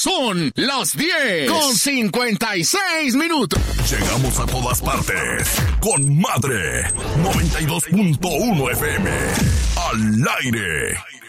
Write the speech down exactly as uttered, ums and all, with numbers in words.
Son las diez con cincuenta y seis minutos. Llegamos a todas partes con Madre noventa y dos punto uno F M. Al aire.